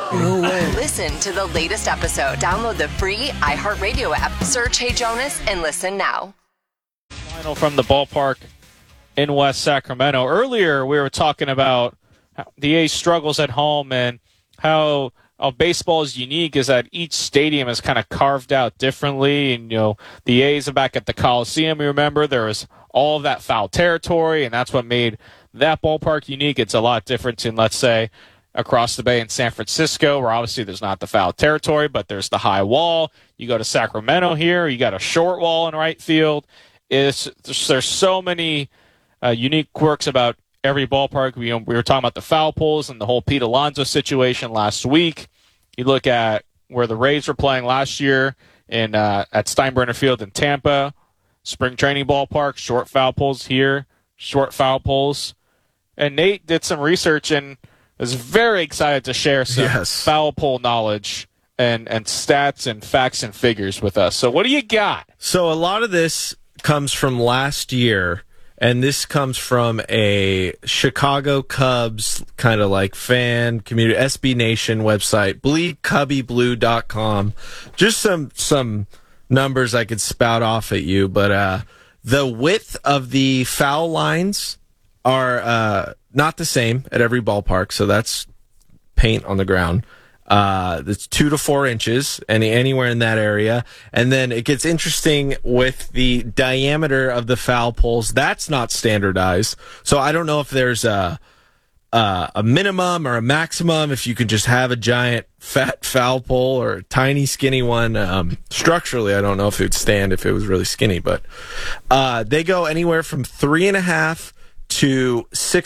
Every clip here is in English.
No way. Listen to the latest episode. Download the free iHeartRadio app. Search Hey Jonas and listen now. Final from the ballpark in West Sacramento. Earlier, we were talking about the A's struggles at home and how baseball is unique is that each stadium is kind of carved out differently. And, the A's are back at the Coliseum. You remember there was all of that foul territory, and that's what made that ballpark unique. It's a lot different in, let's say, across the bay in San Francisco, where obviously there's not the foul territory, but there's the high wall. You go to Sacramento here, you got a short wall in right field. There's so many unique quirks about every ballpark. We were talking about the foul poles and the whole Pete Alonso situation last week. You look at where the Rays were playing last year at Steinbrenner Field in Tampa, spring training ballpark, short foul poles here, short foul poles. And Nate did some research and is very excited to share some foul pole knowledge and stats and facts and figures with us. So what do you got? So a lot of this comes from last year, and this comes from a Chicago Cubs kind of like fan community, SB Nation website, bleedcubbyblue.com. Just some numbers I could spout off at you, but the width of the foul lines are not the same at every ballpark, so that's paint on the ground. It's 2 to 4 inches, anywhere in that area. And then it gets interesting with the diameter of the foul poles. That's not standardized. So I don't know if there's a minimum or a maximum, if you could just have a giant fat foul pole or a tiny skinny one. Structurally, I don't know if it would stand if it was really skinny, but they go anywhere from 3.5 to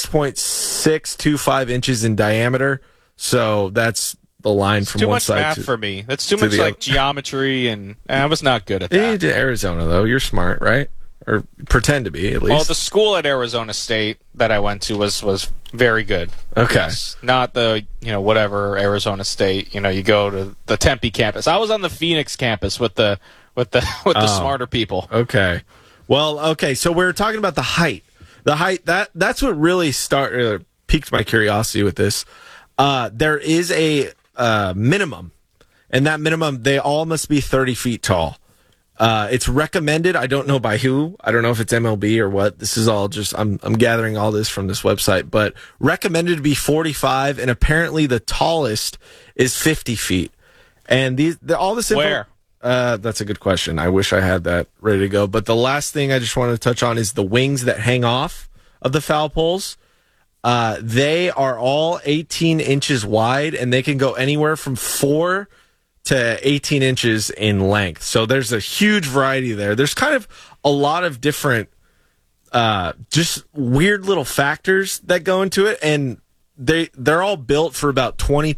6.625 inches in diameter. So that's the line from one side. Too much math for me. That's too much like geometry, and I was not good at that. You did Arizona, though. You're smart, right? Or pretend to be, at least. Well, the school at Arizona State that I went to was very good. Okay. Yes. Not the, whatever Arizona State. You go to the Tempe campus. I was on the Phoenix campus with the smarter people. Okay. Well, okay, so we were talking about the height. The height, that's what really piqued my curiosity with this. There is a minimum, and that minimum, they all must be 30 feet tall. It's recommended. I don't know by who. I don't know if it's MLB or what. This is all just, I'm gathering all this from this website, but recommended to be 45, and apparently the tallest is 50 feet. And all this Where? That's a good question. I wish I had that ready to go. But the last thing I just wanted to touch on is the wings that hang off of the foul poles. They are all 18 inches wide, and they can go anywhere from 4 to 18 inches in length. So there's a huge variety there. There's kind of a lot of different, just weird little factors that go into it, and they're all built for about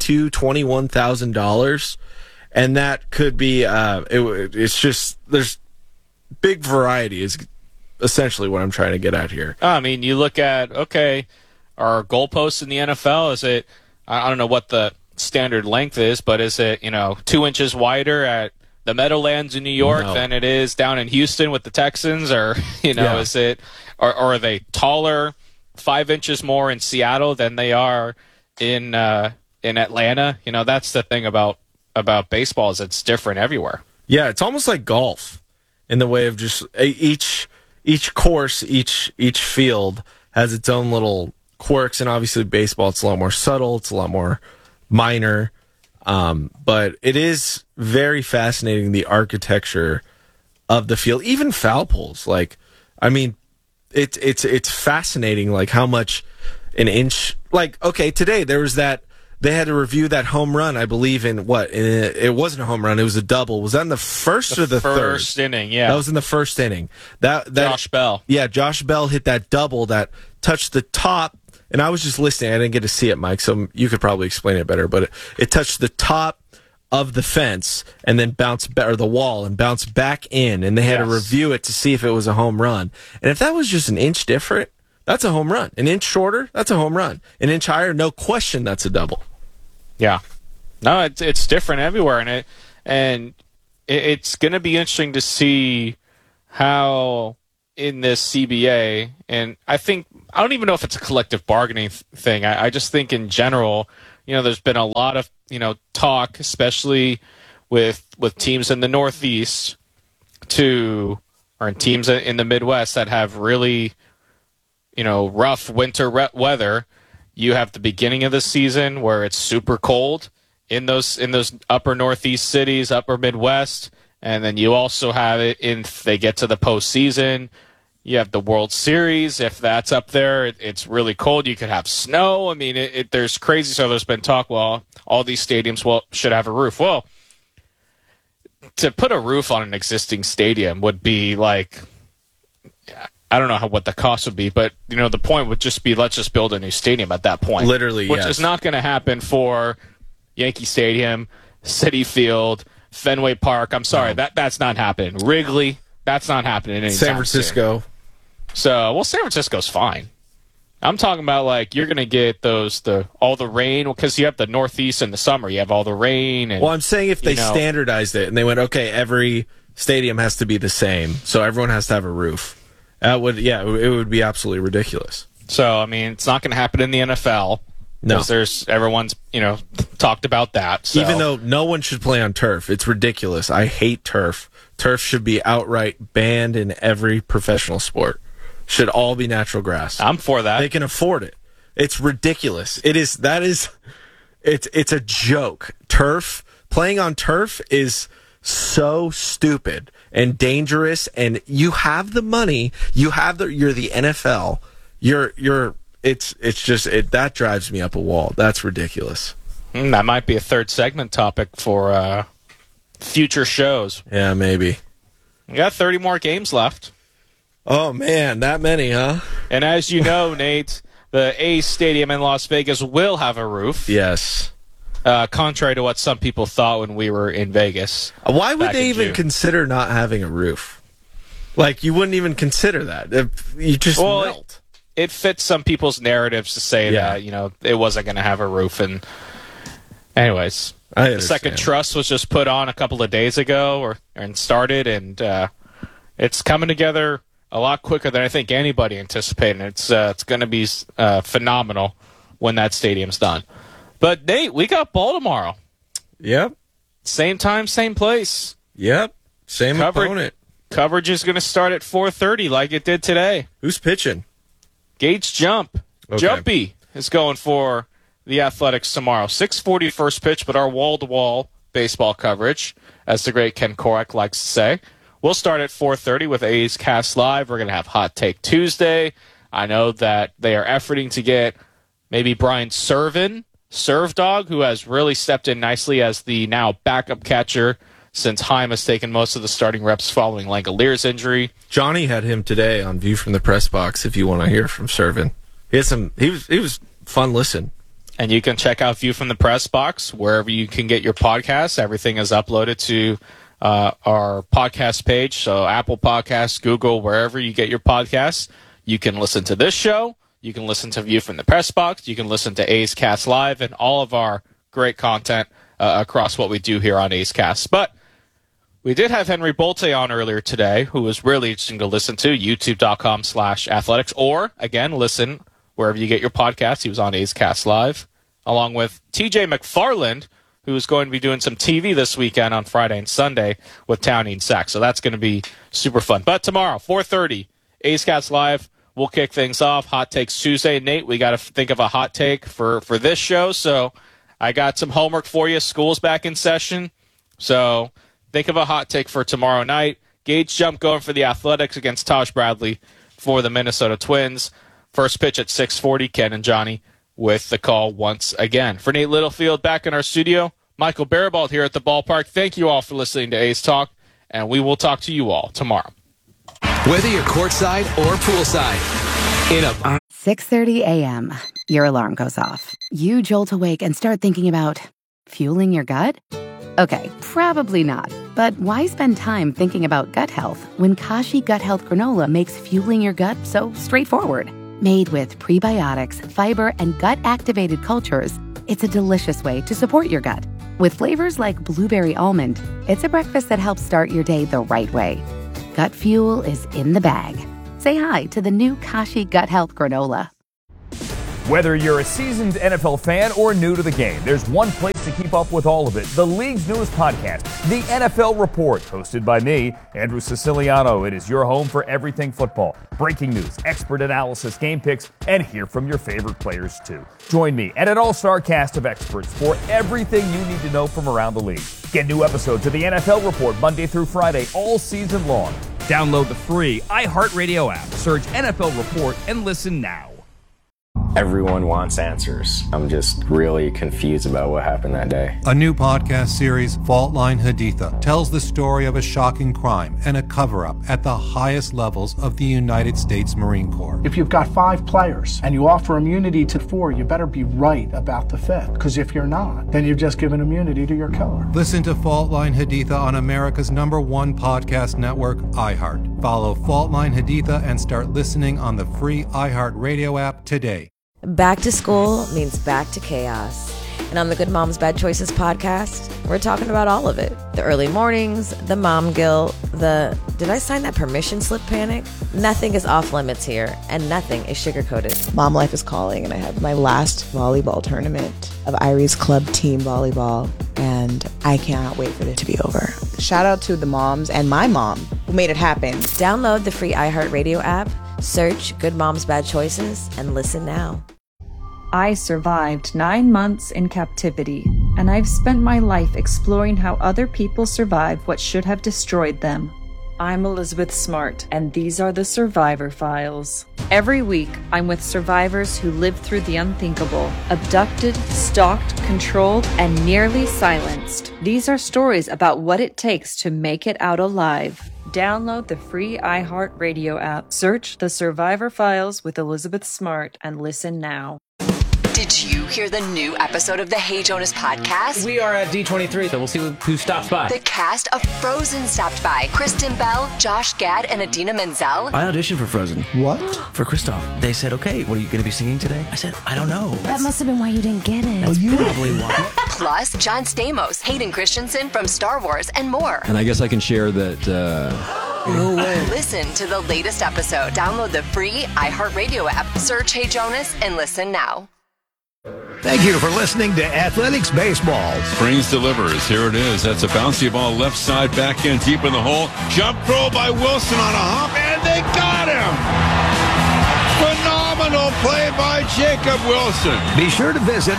$21,000. And that could be, it's just, there's big variety is essentially what I'm trying to get at here. I mean, you look at, our goalposts in the NFL, is it, I don't know what the standard length is, but is it, 2 inches wider at the Meadowlands in New York than it is down in Houston with the Texans? Or, is it, or are they taller 5 inches more in Seattle than they are in Atlanta? That's the thing about baseball, is it's different everywhere. Yeah, it's almost like golf in the way of just each course, each field has its own little quirks, and obviously baseball, it's a lot more subtle, it's a lot more minor, but it is very fascinating, the architecture of the field, even foul poles. Like, I mean, it's fascinating, like how much an inch. Like, okay, today there was that. They had to review that home run, I believe, it wasn't a home run, it was a double. Was that in the first or the third? First inning, yeah. That was in the first inning. That Josh Bell. Yeah, Josh Bell hit that double that touched the top, and I was just listening. I didn't get to see it, Mike, so you could probably explain it better, but it touched the top of the fence and then or the wall and bounced back in, and they had to review it to see if it was a home run. And if that was just an inch different, that's a home run. An inch shorter, that's a home run. An inch higher, no question, that's a double. Yeah. No, it's different everywhere, and it's going to be interesting to see how in this CBA, and I don't even know if it's a collective bargaining thing. I just think in general, there's been a lot of, talk, especially with teams in the Northeast or in teams in the Midwest that have really, rough winter weather. You have the beginning of the season where it's super cold in those upper Northeast cities, upper Midwest, and then you also have it if they get to the postseason. You have the World Series. If that's up there, it's really cold. You could have snow. I mean, there's crazy. So there's been talk, well, all these stadiums should have a roof. Well, to put a roof on an existing stadium would be like, I don't know what the cost would be, but the point would just be, let's just build a new stadium at that point. Literally, which yes. is not going to happen for Yankee Stadium, Citi Field, Fenway Park. I'm sorry, that's not happening. Wrigley, that's not happening anytime San Francisco. soon. So, San Francisco's fine. I'm talking about like you're going to get all the rain because you have the Northeast in the summer. You have all the rain. And, well, I'm saying if they standardized it and they went, okay, every stadium has to be the same, so everyone has to have a roof. It would be absolutely ridiculous. So, it's not going to happen in the NFL. No. Because everyone's, talked about that. So. Even though no one should play on turf. It's ridiculous. I hate turf. Turf should be outright banned in every professional sport. Should all be natural grass. I'm for that. They can afford it. It's ridiculous. It's a joke. Playing on turf is so stupid and dangerous, and you have the money, you're the NFL, that drives me up a wall. That's ridiculous. That might be a third segment topic for future shows. Yeah, maybe. We got 30 more games left. Oh man, that many, huh? And as you know, Nate, the A's Stadium in Las Vegas will have a roof. Yes. Contrary to what some people thought when we were in Vegas. Why would they even consider not having a roof? Like, you wouldn't even consider that. You just melt. It fits some people's narratives to say that, it wasn't going to have a roof. And anyways, the second truss was just put on a couple of days ago and started, and it's coming together a lot quicker than I think anybody anticipated. It's going to be phenomenal when that stadium's done. But, Nate, we got ball tomorrow. Yep. Same time, same place. Yep. Same opponent. Coverage is going to start at 4:30 like it did today. Who's pitching? Gage Jump. Okay. Jumpy is going for the Athletics tomorrow. 6:40 first pitch, but our wall-to-wall baseball coverage, as the great Ken Korach likes to say. We'll start at 4:30 with A's Cast Live. We're going to have Hot Take Tuesday. I know that they are efforting to get maybe Brian Serve Dog, who has really stepped in nicely as the now backup catcher since Heim has taken most of the starting reps following Langolier's injury. Johnny had him today on View from the Press Box if you want to hear from Servin. He was fun listen. And you can check out View from the Press Box wherever you can get your podcasts. Everything is uploaded to our podcast page, so Apple Podcasts, Google, wherever you get your podcasts. You can listen to this show. You can listen to View from the Press Box. You can listen to A's Cast Live and all of our great content across what we do here on A's Cast. But we did have Henry Bolte on earlier today, who was really interesting to listen to, youtube.com/athletics, or, again, listen wherever you get your podcasts. He was on A's Cast Live, along with TJ McFarland, who is going to be doing some TV this weekend on Friday and Sunday with Townie and Sack. So that's going to be super fun. But tomorrow, 4:30, A's Cast Live. We'll kick things off. Hot Takes Tuesday. Nate, we got to think of a hot take for this show. So I got some homework for you. School's back in session. So think of a hot take for tomorrow night. Gage Jump going for the Athletics against Taj Bradley for the Minnesota Twins. First pitch at 6:40. Ken and Johnny with the call once again. For Nate Littlefield back in our studio, Michael Barabalt here at the ballpark. Thank you all for listening to A's Talk, and we will talk to you all tomorrow. Whether you're courtside or poolside, in a 6:30 a.m., your alarm goes off. You jolt awake and start thinking about fueling your gut? Okay, probably not. But why spend time thinking about gut health when Kashi Gut Health Granola makes fueling your gut so straightforward? Made with prebiotics, fiber, and gut-activated cultures, it's a delicious way to support your gut. With flavors like blueberry almond, it's a breakfast that helps start your day the right way. Gut fuel is in the bag. Say hi to the new Kashi Gut Health Granola. Whether you're a seasoned NFL fan or new to the game, there's one place to keep up with all of it. The league's newest podcast, The NFL Report, hosted by me, Andrew Siciliano. It is your home for everything football. Breaking news, expert analysis, game picks, and hear from your favorite players too. Join me and an all-star cast of experts for everything you need to know from around the league. Get new episodes of The NFL Report Monday through Friday all season long. Download the free iHeartRadio app. Search NFL Report and listen now. Everyone wants answers. I'm just really confused about what happened that day. A new podcast series, Fault Line Haditha, tells the story of a shocking crime and a cover-up at the highest levels of the United States Marine Corps. If you've got 5 players and you offer immunity to 4, you better be right about the 5th. Because if you're not, then you've just given immunity to your killer. Listen to Fault Line Haditha on America's #1 podcast network, iHeart. Follow Fault Line Haditha and start listening on the free iHeartRadio app today. Back to school means back to chaos. And on the Good Moms Bad Choices podcast, we're talking about all of it. The early mornings, the mom guilt, the did I sign that permission slip panic? Nothing is off limits here, and nothing is sugar-coated. Mom life is calling, and I have my last volleyball tournament of Irie's Club team volleyball, and I cannot wait for it to be over. Shout out to the moms and my mom who made it happen. Download the free iHeartRadio app, search Good Moms Bad Choices, and listen now. I survived 9 months in captivity, and I've spent my life exploring how other people survive what should have destroyed them. I'm Elizabeth Smart, and these are the Survivor Files. Every week, I'm with survivors who lived through the unthinkable, abducted, stalked, controlled, and nearly silenced. These are stories about what it takes to make it out alive. Download the free iHeartRadio app, search The Survivor Files with Elizabeth Smart, and listen now. Did you hear the new episode of the Hey Jonas podcast? We are at D23, so we'll see who stops by. The cast of Frozen stopped by. Kristen Bell, Josh Gad, and Idina Menzel. I auditioned for Frozen. What? For Kristoff. They said, okay, what are you going to be singing today? I said, I don't know. That must have been why you didn't get it. That's probably why. Plus, John Stamos, Hayden Christensen from Star Wars, and more. And I guess I can share that... No way. Listen to the latest episode. Download the free iHeartRadio app. Search Hey Jonas and listen now. Thank you for listening to Athletics Baseball. Springs delivers. Here it is. That's a bouncy ball left side, backhand deep in the hole. Jump throw by Wilson on a hop, and they got him! Phenomenal play by Jacob Wilson. Be sure to visit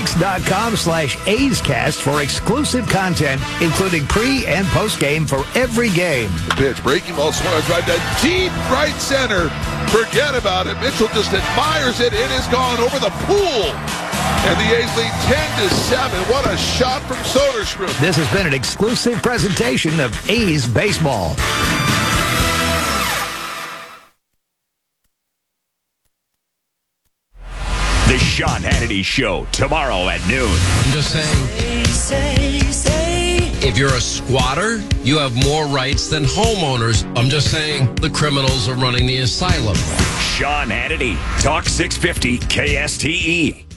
athletics.com/A'sCast for exclusive content, including pre- and post-game for every game. The pitch, breaking ball, swung drive to deep right center. Forget about it. Mitchell just admires it. It is gone over the pool. And the A's lead 10-7. What a shot from Soderstrom. This has been an exclusive presentation of A's Baseball. The Sean Hannity Show, tomorrow at noon. I'm just saying, if you're a squatter, you have more rights than homeowners. I'm just saying, the criminals are running the asylum. Sean Hannity, Talk 650 KSTE.